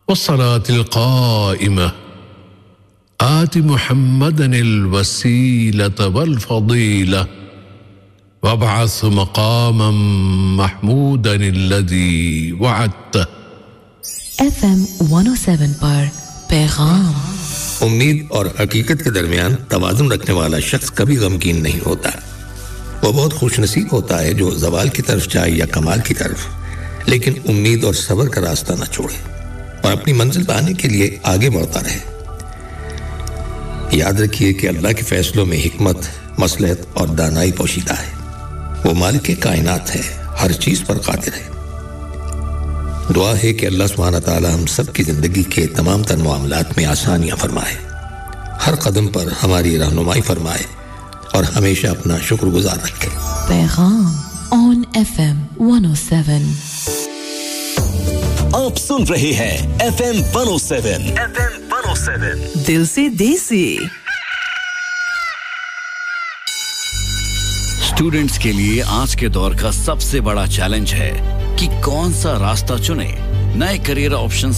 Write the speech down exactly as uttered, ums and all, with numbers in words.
والصلاة القائمة آت محمدا الوسيلة والفضيلة وابعث مقاما محمودا الذي وعدته F M one oh seven پر پیغام امید اور حقیقت کے درمیان توازن رکھنے والا شخص کبھی غمگین نہیں ہوتا. وہ بہت خوش نصیب ہوتا ہے جو زوال کی طرف جائے یا کمال کی طرف، لیکن امید اور صبر کا راستہ نہ چھوڑے اور اپنی منزل پانے کے لیے آگے بڑھتا رہے. یاد رکھیے کہ اللہ کے فیصلوں میں حکمت، مصلحت اور دانائی پوشیدہ ہے. وہ مالک کائنات ہے، ہر چیز پر قادر ہے. دعا ہے کہ اللہ سبحانہ تعالی ہم سب کی زندگی کے تمام تر معاملات میں آسانیاں فرمائے، ہر قدم پر ہماری رہنمائی فرمائے اور ہمیشہ اپنا شکر گزار رکھے. پیغام آن F M one oh seven. آپ سن رہے ہیں F M one oh seven. F M one oh seven دل سے دیسی. اسٹوڈنٹس کے لیے آج کے دور کا سب سے بڑا چیلنج ہے کہ کون سا راستہ چنے. نئے کریئر آپشنز